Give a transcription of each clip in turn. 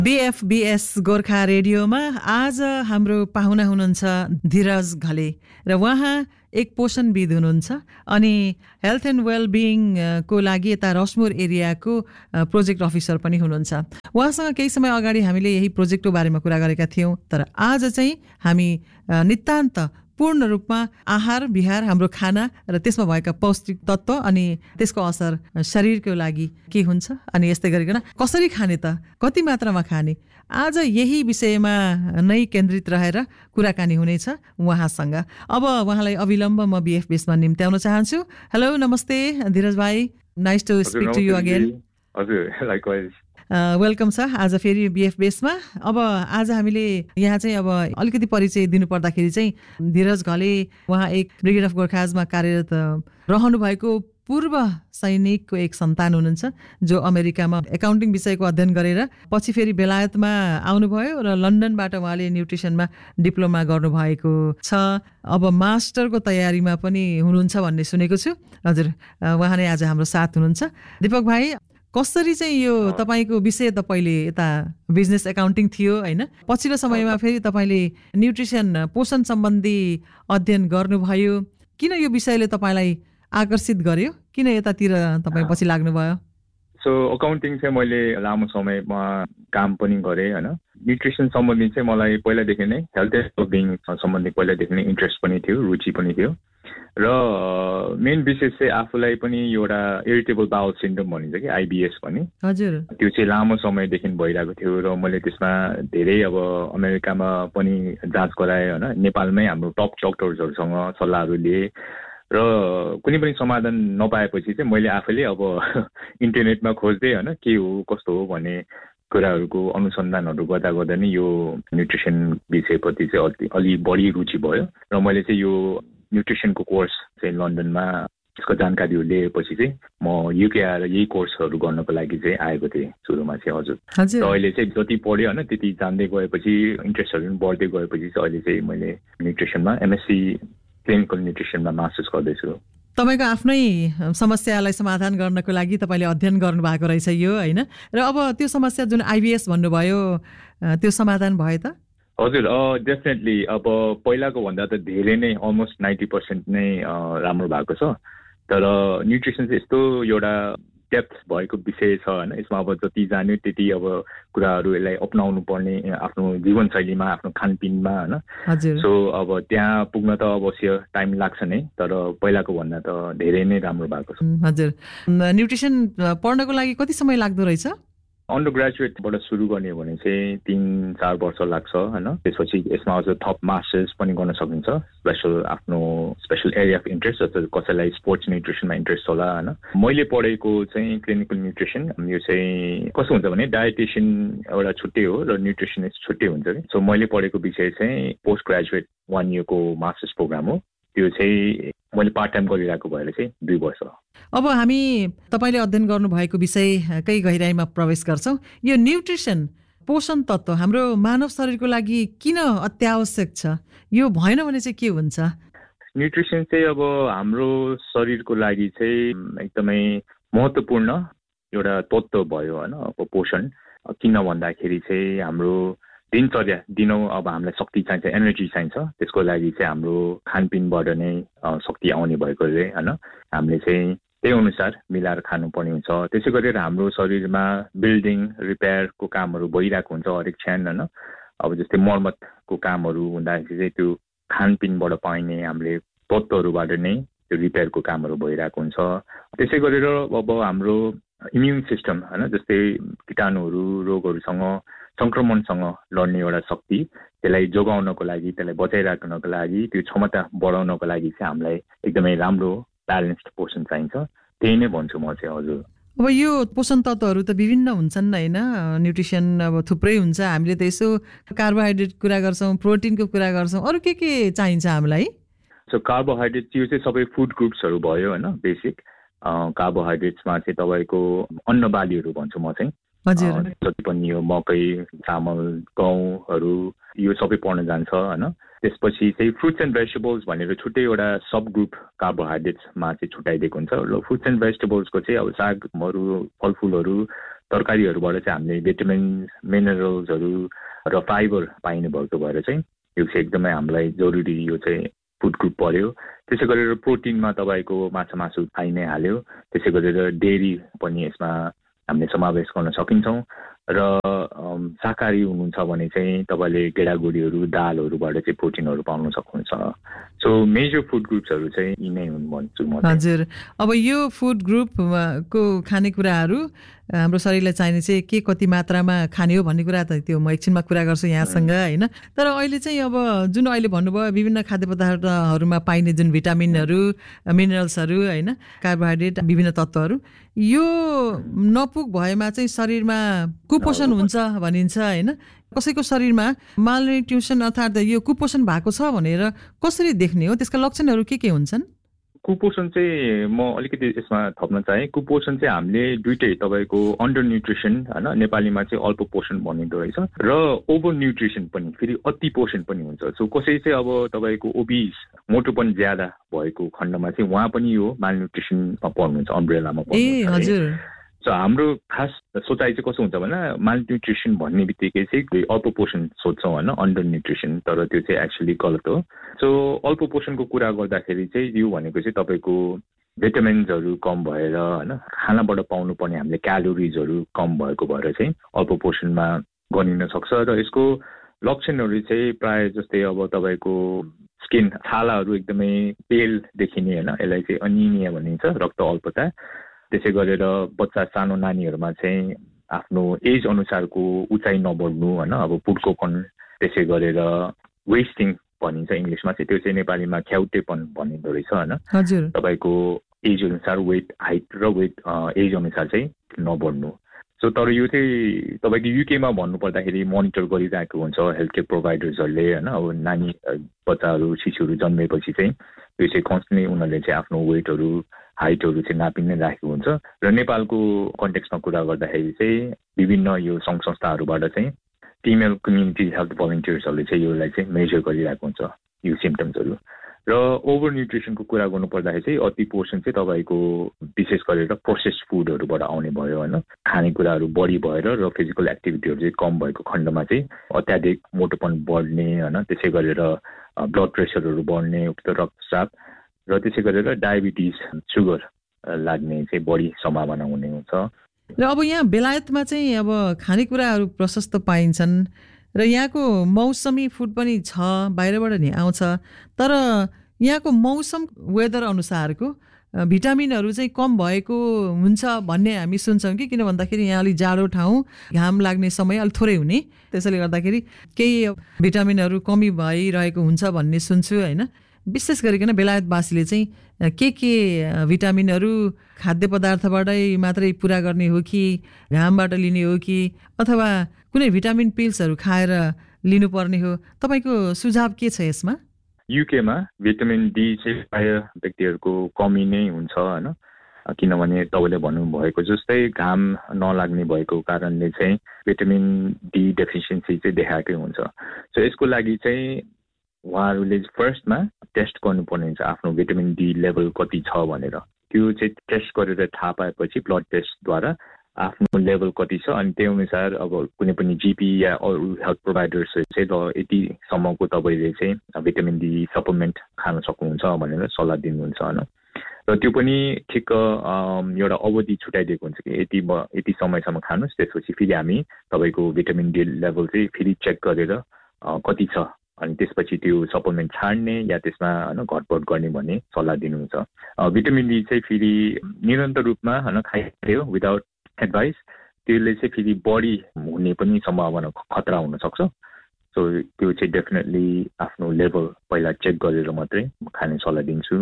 BFBS Gorkha रेडियोमा आज हाम्रो पाहुना हुनुहुन्छ धीरज घले र उहाँ एक पोषणविद हुनुहुन्छ अनि हेल्थ एन्ड वेलबिङ को लागि यता रसमुर एरियाको प्रोजेक्ट अफिसर पनि हुनुहुन्छ। उहाँसँग केही समय अगाडि हामीले यही प्रोजेक्टको बारेमा कुरा गरेका थियौँ, तर आज चाहिँ हामी नितान्त पूर्ण रूपमा आहार विहार हाम्रो खाना र त्यसमा भएका पौष्टिक तत्त्व अनि त्यसको असर शरीरको लागि के हुन्छ अनि यस्तै गरिकन कसरी खाने त कति मात्रामा खाने, आज यही विषयमा नै केन्द्रित रहेर कुराकानी हुनेछ उहाँसँग। अब उहाँलाई अविलम्ब म BFBSमा निम्त्याउन चाहन्छु। हेलो, नमस्ते धीरज भाइ, nice to speak to you again. हजुर, लाइकवाइज। वेलकम छ आज फेरि BFBSमा। अब आज हामीले यहाँ चाहिँ अब अलिकति परिचय दिनु पर्दाखेरि चाहिँ धीरज घले उहाँ एक ब्रिगेड अफ गोर्खाजमा कार्यरत रहनु भएको पूर्व सैनिकको एक सन्तान हुनुहुन्छ जो अमेरिकामा एकाउन्टिङ विषयको अध्ययन गरेर पछि फेरि बेलायतमा आउनुभयो र लन्डनबाट उहाँले न्युट्रिसनमा डिप्लोमा गर्नुभएको छ। अब मास्टरको तयारीमा पनि हुनुहुन्छ भन्ने सुनेको छु। हजुर, उहाँ नै आज हाम्रो साथ हुनुहुन्छ। दीपक भाइ, कसरी चाहिँ यो तपाईँको विषय त पहिले यता बिजनेस एकाउन्टिङ थियो होइन, पछिल्लो समयमा फेरि तपाईँले न्युट्रिसन पोषण सम्बन्धी अध्ययन गर्नुभयो, किन यो विषयले तपाईँलाई आकर्षित गर्यो, किन यतातिर तपाईँ पछि लाग्नुभयो? सो अकाउन्टिङ चाहिँ मैले लामो समयमा काम पनि गरेँ होइन। न्युट्रिसन सम्बन्धी चाहिँ मलाई पहिलादेखि नै हेल्थ एन्ड वेलबिङ सम्बन्धी पहिलादेखि नै इन्ट्रेस्ट पनि थियो, रुचि पनि थियो र मेन विशेष चाहिँ आफूलाई पनि एउटा इरिटेबल बाउल सिन्ड्रोम भनिन्छ कि IBS भन्ने, हजुर, त्यो चाहिँ लामो समयदेखि भइरहेको थियो र मैले त्यसमा धेरै अब अमेरिकामा पनि जाँच गराएँ होइन, नेपालमै हाम्रो टप डक्टर्सहरूसँग सल्लाहहरू लिएँ र कुनै पनि समाधान नपाएपछि चाहिँ मैले आफैले अब इन्टरनेटमा खोज्दै होइन के हो कस्तो हो भन्ने कुराहरूको अनुसन्धानहरू गर्दा गर्दा नै यो न्युट्रिसन विषयप्रति चाहिँ अलि बढी रुचि भयो र मैले चाहिँ यो न्युट्रिसनको कोर्स चाहिँ लन्डनमा यसको जानकारीहरू लिएपछि चाहिँ म UK आएर यही कोर्सहरू गर्नको लागि चाहिँ आएको थिएँ सुरुमा चाहिँ। हजुर, र अहिले चाहिँ जति पढ्यो होइन त्यति जान्दै गएपछि इन्ट्रेस्टहरू पनि बढ्दै गएपछि चाहिँ अहिले चाहिँ मैले न्युट्रिसनमा MSc क्लिनिकल न्युट्रिसनमा मास्टर्स गर्दैछु। तपाईँको आफ्नै समस्यालाई समाधान गर्नको लागि तपाईँले अध्ययन गर्नुभएको रहेछ यो होइन, र अब त्यो समस्या जुन IBS भन्नुभयो त्यो समाधान भयो त? हजुर, डेफिनेटली अब पहिलाको भन्दा त धेरै नै अलमोस्ट 90% नै राम्रो भएको छ। तर न्युट्रिसन चाहिँ यस्तो एउटा डेप्थ भएको विषय छ होइन, यसमा अब जति जान्यो त्यति अब कुराहरू यसलाई अपनाउनु पर्ने आफ्नो जीवनशैलीमा आफ्नो खानपिनमा होइन। सो अब त्यहाँ पुग्न त अवश्य टाइम लाग्छ नै, तर पहिलाको भन्दा त धेरै नै राम्रो भएको छ। हजुर, न्युट्रिसन पढ्नको लागि कति समय लाग्दो रहेछ? अन्डर ग्रेजुएटबाट सुरु गर्ने हो भने चाहिँ 3-4 वर्ष लाग्छ होइन। त्यसपछि यसमा अझ थप मास्टर्स पनि गर्न सकिन्छ, आफ्नो स्पेसल एरिया अफ इन्ट्रेस्ट, जस्तो कसैलाई स्पोर्ट्स न्युट्रिसनमा इन्ट्रेस्ट होला होइन। मैले पढेको चाहिँ क्लिनिकल न्युट्रिसन, यो चाहिँ कस्तो हुन्छ भने डायटिसियन एउटा छुट्टै हो र न्युट्रिसनिस्ट छुट्टै हुन्छ कि। सो मैले पढेको विषय चाहिँ पोस्ट ग्रेजुएट 1 yearको मास्टर्स प्रोग्राम हो, त्यो चाहिँ मैले पार्ट टाइम गरिरहेको भएर चाहिँ 2 वर्ष। अब हामी तपाईँले अध्ययन गर्नुभएको विषयकै गहिराइमा प्रवेश गर्छौँ। यो न्युट्रिसन पोषण तत्त्व हाम्रो मानव शरीरको लागि किन अत्यावश्यक छ? यो भएन भने चाहिँ के हुन्छ? न्युट्रिसन चाहिँ अब हाम्रो शरीरको लागि चाहिँ एकदमै महत्त्वपूर्ण एउटा तत्त्व भयो होइन। अब पोषण किन भन्दाखेरि चाहिँ हाम्रो दिनचर्या दिनौँ अब हामीलाई शक्ति चाहिन्छ, एनर्जी चाहिन्छ, त्यसको लागि चाहिँ हाम्रो खानपिनबाट नै शक्ति आउने भएकोले होइन हामीले चाहिँ त्यही अनुसार मिलाएर खानुपर्ने हुन्छ। त्यसै गरेर हाम्रो शरीरमा बिल्डिङ रिपेयरको कामहरू भइरहेको हुन्छ हरेक क्षण होइन। अब जस्तै मर्मतको कामहरू हुँदाखेरि चाहिँ त्यो खानपिनबाट पाइने हामीले तत्त्वहरूबाट नै त्यो रिपेयरको कामहरू भइरहेको हुन्छ। त्यसै गरेर अब हाम्रो इम्युन सिस्टम होइन, जस्तै कीटाणुहरू रोगहरूसँग सङ्क्रमणसँग लड्ने एउटा शक्ति, त्यसलाई जोगाउनको लागि, त्यसलाई बचाइराख्नको लागि, त्यो क्षमता बढाउनको लागि चाहिँ हामीलाई एकदमै राम्रो ब्यालेन्स्ड पोषण चाहिन्छ। त्यही नै भन्छु म चाहिँ। हजुर, अब यो पोषण तत्त्वहरू त विभिन्न हुन्छन् होइन, न्युट्रिसन अब थुप्रै हुन्छ। हामीले त यसो कार्बोहाइड्रेट कुरा गर्छौँ, प्रोटिनको कुरा गर्छौँ, अरू के चाहिन्छ हामीलाई? सो कार्बोहाइड्रेट त्यो चाहिँ सबै फुड ग्रुप्सहरू भयो होइन। बेसिक कार्बोहाइड्रेट्समा चाहिँ तपाईँको अन्नबालीहरू भन्छु म चाहिँ, जति पनि यो मकै, चामल, गहुँहरू यो सबै पर्न जान्छ होइन। त्यसपछि चाहिँ फ्रुट्स एन्ड भेजिटेबल्स भनेर छुट्टै एउटा सब ग्रुप कार्बोहाइड्रेट्समा चाहिँ छुट्याइदिएको हुन्छ। र फ्रुट्स एन्ड भेजिटेबल्सको चाहिँ अब सागहरू, फलफुलहरू, तरकारीहरूबाट चाहिँ हामीले भिटामिन्स मिनरल्सहरू र फाइबर पाइने भएको भएर चाहिँ यो चाहिँ एकदमै हामीलाई जरुरी यो चाहिँ फुड ग्रुप पर्यो। त्यसै गरेर प्रोटिनमा तपाईँको माछा मासु खाइ नै हाल्यो। त्यसै गरेर डेरी पनि यसमा हामीले समावेश गर्न सकिन्छौँ र शाकाहारी हुनुहुन्छ भने चाहिँ तपाईँले गेडागुडीहरू दालहरूबाट चाहिँ प्रोटिनहरू पाउन सक्नुहुन्छ। सो मेजर फुड ग्रुप्सहरू चाहिँ यी नै हुन् भन्छु म। हजुर, अब यो फुड ग्रुपको खानेकुराहरू हाम्रो शरीरलाई चाहिने चाहिँ के कति मात्रामा खाने हो भन्ने कुरा त त्यो म एकछिनमा कुरा गर्छु यहाँसँग होइन। तर अहिले चाहिँ अब जुन अहिले भन्नुभयो विभिन्न खाद्य पदार्थहरूमा पाइने जुन भिटामिनहरू मिनरल्सहरू होइन कार्बोहाइड्रेट विभिन्न तत्त्वहरू यो नपुग भएमा चाहिँ शरीरमा कुपोषण हुन्छ भनिन्छ होइन। कसैको शरीरमा मालन्युट्रिसन अर्थात् यो कुपोषण भएको छ भनेर कसरी देख्ने हो, त्यसका लक्षणहरू के हुन्छन्? कुपोषण चाहिँ म अलिकति यसमा थप्न चाहेँ। कुपोषण चाहिँ हामीले दुइटै तपाईँको अन्डर न्युट्रिसन होइन नेपालीमा चाहिँ अल्प पोषण भनिँदो रहेछ र ओभर न्युट्रिसन पनि फेरि अति पोषण पनि हुन्छ। सो कसै चाहिँ अब तपाईँको ओबिस मोटोपन ज्यादा भएको खण्डमा चाहिँ उहाँ पनि यो मालन्युट्रिसनमा पर्नुहुन्छ, अम्ब्रेलामा पर्नुहुन्छ। सो हाम्रो खास सोचाइ चाहिँ कस्तो हुन्छ भने मालन्युट्रिसन भन्ने बित्तिकै चाहिँ अल्प पोषण सोध्छौँ होइन, अन्डर न्युट्रिसन, तर त्यो चाहिँ एक्चुअली गलत हो। सो अल्प पोषणको कुरा गर्दाखेरि चाहिँ यो भनेको चाहिँ तपाईँको भिटामिन्सहरू कम भएर होइन खानाबाट पाउनुपर्ने हामीले क्यालोरिजहरू कम भएको भएर चाहिँ अल्प पोषणमा गनिन सक्छ। र यसको लक्षणहरू चाहिँ प्रायः जस्तै अब तपाईँको स्किन छालाहरू एकदमै पेल देखिने होइन, यसलाई चाहिँ अनिमिया भनिन्छ, रक्त अल्पता। त्यसै गरेर बच्चा सानो नानीहरूमा चाहिँ आफ्नो एज अनुसारको उचाइ नबढ्नु होइन, अब पुड्कोपन, त्यसै गरेर वेस्टिङ भनिन्छ इङ्ग्लिसमा चाहिँ, त्यो चाहिँ नेपालीमा ख्याउटेपन भनिँदो रहेछ होइन। तपाईँको एज अनुसार वेट हाइट र वेट एज अनुसार चाहिँ नबढ्नु। सो तर यो चाहिँ तपाईँको युकेमा भन्नुपर्दाखेरि मोनिटर गरिरहेको हुन्छ हेल्थ केयर प्रोभाइडर्सहरूले होइन। अब नानी बच्चाहरू शिशुहरू जन्मेपछि चाहिँ यो चाहिँ कन्सटेन्टली उनीहरूले चाहिँ आफ्नो वेटहरू हाइटहरू चाहिँ नापि नै राखेको हुन्छ। र नेपालको कन्टेक्स्टमा कुरा गर्दाखेरि चाहिँ विभिन्न यो सङ्घ संस्थाहरूबाट चाहिँ फिमेल कम्युनिटी हेल्थ भलन्टियर्सहरूले चाहिँ यसलाई चाहिँ मेजर गरिरहेको हुन्छ यो सिम्टम्सहरू। र ओभर न्युट्रिसनको कुरा गर्नुपर्दाखेरि चाहिँ अति पोषण चाहिँ तपाईँको विशेष गरेर प्रोसेस्ड फुडहरूबाट आउने भयो होइन। खानेकुराहरू बढी भएर र फिजिकल एक्टिभिटीहरू चाहिँ कम भएको खण्डमा चाहिँ अत्याधिक मोटोपन बढ्ने होइन, त्यसै गरेर ब्लड प्रेसरहरू बढ्ने, उक्त रक्तचाप र त्यसै गरेर डायबिटिज सुगर लाग्ने चाहिँ बढी सम्भावना हुने हुन्छ। र अब यहाँ बेलायतमा चाहिँ अब खानेकुराहरू प्रशस्त पाइन्छन् र यहाँको मौसमी फुड पनि छ, बाहिरबाट नि आउँछ, तर यहाँको मौसम वेदर अनुसारको भिटामिनहरू चाहिँ कम भएको हुन्छ भन्ने हामी सुन्छौँ कि, किन भन्दाखेरि यहाँ अलिक जाडो ठाउँ, घाम लाग्ने समय अलिक थोरै हुने, त्यसैले गर्दाखेरि केही भिटामिनहरू कमी भइरहेको हुन्छ भन्ने सुन्छु होइन। विशेष गरिकन बेलायतवासीले चाहिँ के भिटामिनहरू खाद्य पदार्थबाटै मात्रै पुरा गर्ने हो कि घामबाट लिने हो कि अथवा कुनै भिटामिन पिल्सहरू खाएर लिनुपर्ने हो, तपाईँको सुझाव के छ यसमा? युकेमा भिटामिन डी चाहिँ प्रायः व्यक्तिहरूको कमी नै हुन्छ होइन, किनभने तपाईँले भन्नुभएको जस्तै घाम नलाग्ने भएको कारणले चाहिँ भिटामिन डी डेफिसियन्सी चाहिँ देखाएकै हुन्छ। सो यसको लागि चाहिँ उहाँहरूले फर्स्टमा टेस्ट गर्नुपर्ने हुन्छ आफ्नो भिटामिन डी लेभल कति छ भनेर। त्यो चाहिँ टेस्ट गरेर थाहा पाएपछि ब्लड टेस्टद्वारा आफ्नो लेभल कति छ अनि त्यही अनुसार अब कुनै पनि जिपी या अरू हेल्थ प्रोभाइडर्स चाहिँ ल यतिसम्मको तपाईँले चाहिँ भिटामिन डी सप्लिमेन्ट खान सक्नुहुन्छ भनेर सल्लाह दिनुहुन्छ होइन। र त्यो पनि ठिक्क एउटा अवधि छुट्याइदिएको हुन्छ कि यति समयसम्म खानुहोस्, त्यसपछि फेरि हामी तपाईँको भिटामिन डी लेभल चाहिँ फेरि चेक गरेर कति छ अनि त्यसपछि त्यो सप्लिमेन्ट छाड्ने या त्यसमा होइन घटबड गर्ने भन्ने सल्लाह दिनुहुन्छ। भिटामिन डी चाहिँ फेरि निरन्तर रूपमा होइन खाइरह्यो विदाउट एडभाइस त्यसले चाहिँ फेरि बढी हुने पनि सम्भावना खतरा हुनसक्छ। सो त्यो चाहिँ डेफिनेटली आफ्नो लेभल पहिला चेक गरेर मात्रै खाने सल्लाह दिन्छु।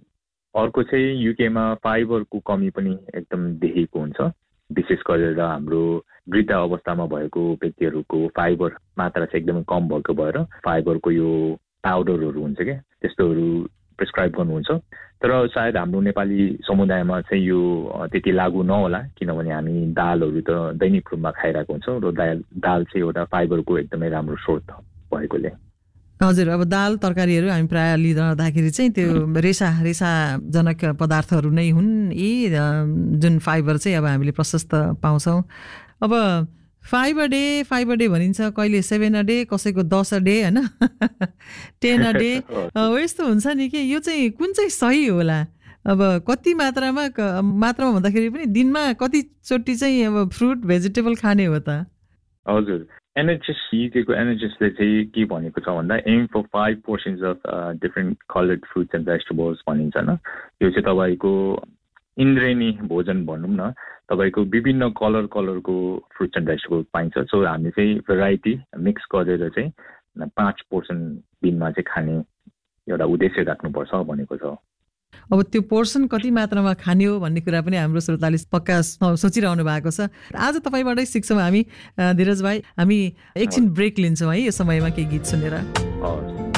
अर्को चाहिँ युकेमा फाइबरको कमी पनि एकदम देखिएको हुन्छ, विशेष गरेर हाम्रो वृद्ध अवस्थामा भएको व्यक्तिहरूको फाइबर मात्रा चाहिँ एकदमै कम भएको भएर फाइबरको यो पाउडरहरू हुन्छ क्या त्यस्तोहरू प्रिस्क्राइब गर्नुहुन्छ। तर सायद हाम्रो नेपाली समुदायमा चाहिँ यो त्यति लागू नहोला, किनभने हामी दालहरू त दैनिक रूपमा खाइरहेको हुन्छौँ र दाल चाहिँ एउटा फाइबरको एकदमै राम्रो स्रोत भएकोले। हजुर, अब दाल तरकारीहरू हामी प्रायः लिँदाखेरि चाहिँ त्यो रेसाजनक पदार्थहरू नै हुन् यी जुन फाइबर चाहिँ अब हामीले प्रशस्त पाउँछौँ। अब 5 a day भनिन्छ, कहिले 7 a day, कसैको 10 a day होइन 10 a day यस्तो हुन्छ नि कि यो चाहिँ कुन चाहिँ सही होला? अब कति मात्रामा भन्दाखेरि पनि दिनमा कतिचोटि चाहिँ अब फ्रुट भेजिटेबल खाने हो त? हजुर, NHSले चाहिँ के भनेको छ भन्दा am for 5 portions of different coloured fruits and vegetables भनिन्छ न। यो चाहिँ तपाईँको इन्द्रेणी भोजन भनौँ न, तपाईँको विभिन्न कलरको फ्रुट्स एन्ड भेजिटेबल पाइन्छ। सो हामी चाहिँ भेराइटी मिक्स गरेर चाहिँ 5 portion दिनमा चाहिँ खाने एउटा उद्देश्य राख्नुपर्छ भनेको छ। अब त्यो पोर्सन कति मात्रामा खाने हो भन्ने कुरा पनि हाम्रो श्रोताले पक्का सोचिरहनु भएको छ। आज तपाईँबाटै सिक्छौँ हामी धीरज भाइ। हामी एकछिन ब्रेक लिन्छौँ है यो समयमा केही गीत सुनेर।